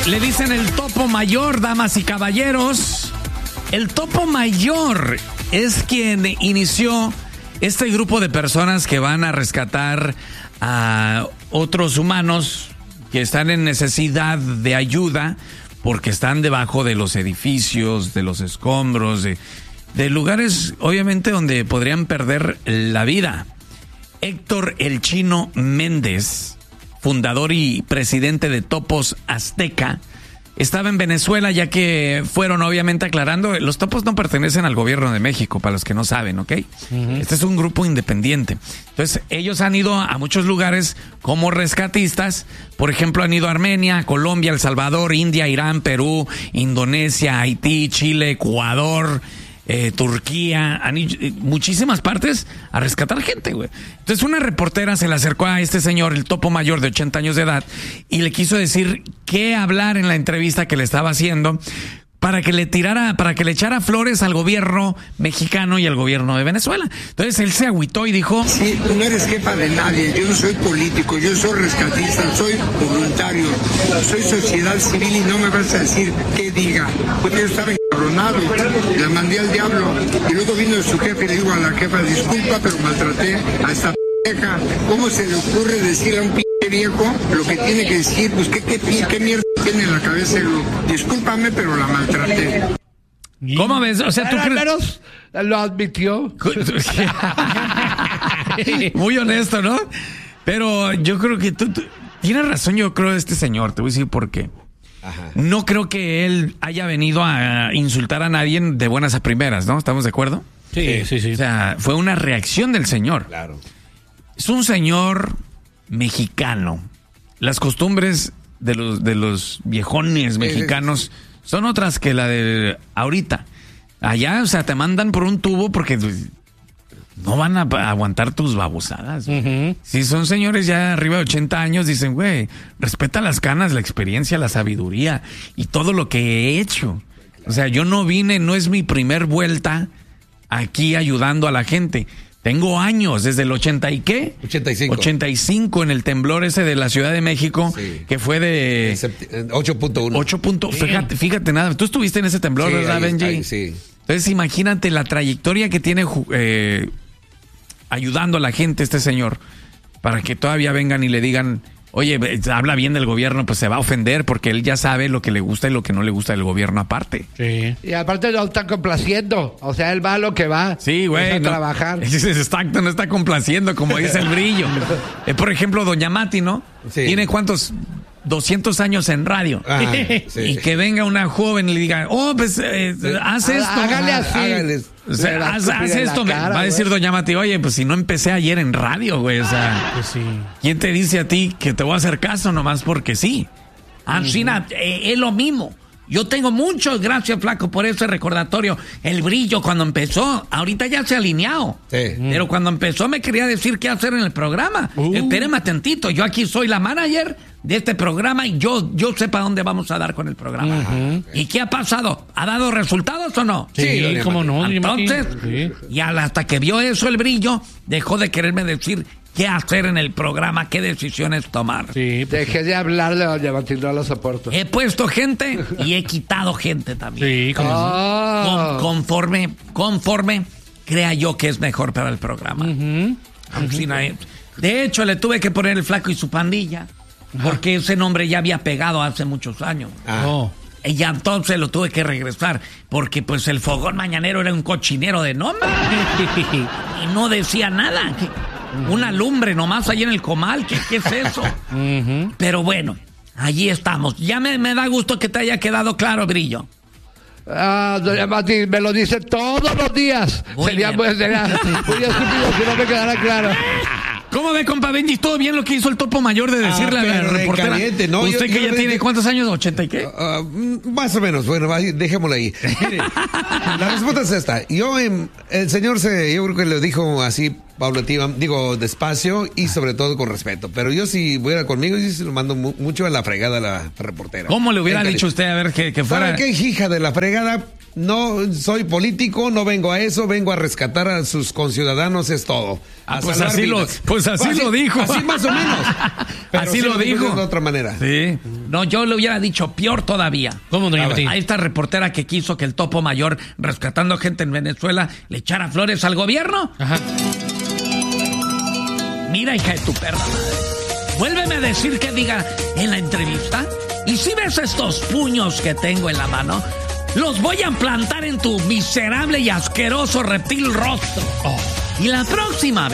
Le dicen el topo mayor, damas y caballeros. El topo mayor es quien inició este grupo de personas que van a rescatar a otros humanos que están en necesidad de ayuda porque están debajo de los edificios, de los escombros, de lugares obviamente donde podrían perder la vida. Héctor El Chino Méndez, fundador y presidente de Topos Azteca, estaba en Venezuela, ya que fueron obviamente aclarando, los Topos no pertenecen al gobierno de México, para los que no saben, ¿ok? Este es un grupo independiente. Entonces, ellos han ido a muchos lugares como rescatistas. Por ejemplo, han ido a Armenia, Colombia, El Salvador, India, Irán, Perú, Indonesia, Haití, Chile, Ecuador, Turquía, han ido muchísimas partes a rescatar gente, güey. Entonces una reportera se le acercó a este señor, el topo mayor de 80 años de edad, y le quiso decir qué hablar en la entrevista que le estaba haciendo para que le echara flores al gobierno mexicano y al gobierno de Venezuela. Entonces él se agüitó y dijo: sí, tú no eres jefa de nadie, yo no soy político, yo soy rescatista, soy voluntario, soy sociedad civil y no me vas a decir qué diga, porque yo estaba encabronado, la mandé al diablo, y luego vino su jefe y le digo a la jefa: disculpa, pero maltraté a esta vieja. ¿Cómo se le ocurre decir a un viejo lo que tiene que decir? Pues qué mierda tiene en la cabeza. Discúlpame, pero la maltraté. ¿Cómo ves? O sea, tú al menos lo admitió. Muy honesto, ¿no? Pero yo creo que tú tienes razón. Yo creo de este señor, te voy a decir por qué. Ajá. No creo que él haya venido a insultar a nadie de buenas a primeras, ¿no? ¿Estamos de acuerdo? Sí. O sea, fue una reacción del señor. Claro. Es un señor mexicano. Las costumbres de los viejones mexicanos son otras que la de ahorita. Allá, o sea, te mandan por un tubo porque no van a aguantar tus babosadas. Si son señores ya arriba de 80 años, dicen, güey, respeta las canas, la experiencia, la sabiduría y todo lo que he hecho. O sea, yo no vine, no es mi primer vuelta aquí ayudando a la gente. Tengo años, desde el 80 y qué? 85. 85 en el temblor ese de la Ciudad de México, sí, que fue de 8.1. Fíjate nada, tú estuviste en ese temblor, sí, ¿verdad, Benji? Sí. Entonces imagínate la trayectoria que tiene ayudando a la gente este señor, para que todavía vengan y le digan: oye, habla bien del gobierno, pues se va a ofender porque él ya sabe lo que le gusta y lo que no le gusta del gobierno aparte. Sí. Y aparte lo está complaciendo. O sea, él va a lo que va. Sí, güey. A trabajar. Exacto, no está complaciendo, como dice el Brillo. Por ejemplo, doña Mati, ¿no? Sí. ¿Tiene cuántos? 200 años en radio. Ajá, sí. Y que venga una joven y le diga: oh, pues, haz esto. Hágale así. O sea, haz esto. Cara, va a decir doña Mati: oye, pues si no empecé ayer en radio, güey. O sea, pues sí. ¿Quién te dice a ti que te voy a hacer caso nomás porque sí? Ancina, es lo mismo. Yo tengo muchas gracias, flaco, por ese recordatorio. El Brillo cuando empezó, ahorita ya se ha alineado. Sí. Pero cuando empezó me quería decir qué hacer en el programa. Espéreme atentito, yo aquí soy la manager de este programa y yo sé para dónde vamos a dar con el programa. ¿Y qué ha pasado? ¿Ha dado resultados o no? Sí, cómo no. Entonces, y hasta que vio eso el Brillo, dejó de quererme decir qué hacer en el programa, qué decisiones tomar. Sí, pues dejé de hablarle a doña Matilde, no lo soporto. He puesto gente y he quitado gente también. Sí, como conforme crea yo que es mejor para el programa. De hecho, le tuve que poner el Flaco y su pandilla, porque ese nombre ya había pegado hace muchos años. Y ya entonces lo tuve que regresar, porque pues el Fogón Mañanero era un cochinero de nombre. Y no decía nada. Una lumbre nomás ahí en el comal, ¿qué es eso? Pero bueno, allí estamos. Ya me da gusto que te haya quedado claro, Brillo. Doña Mati me lo dice todos los días. Sería muy estúpido si no me quedara claro. ¿Cómo ve, compa Benji? ¿Todo bien lo que hizo el topo mayor de decirle a la reportera? ¿No? ¿Usted que ya tiene cuántos años? ¿80 y qué? Más o menos. Bueno, dejémoslo ahí. Mire, la respuesta es esta. El señor yo creo que lo dijo así despacio y sobre todo con respeto. Pero yo si fuera conmigo, yo se lo mando mucho a la fregada a la reportera. ¿Cómo le hubiera dicho usted a ver que fuera? ¿Sabe qué, hija de la fregada? No soy político, no vengo a eso, vengo a rescatar a sus conciudadanos, es todo. Pues así lo dijo. Así más o menos. Pero así lo dijo. De otra manera. Sí. No, yo le hubiera dicho peor todavía. ¿Cómo, doña Martín? A esta reportera que quiso que el Topo Mayor, rescatando gente en Venezuela, le echara flores al gobierno. Ajá. Mira, hija de tu perra madre. Vuélveme a decir que diga en la entrevista. Y si ves estos puños que tengo en la mano, los voy a plantar en tu miserable y asqueroso reptil rostro. Y la próxima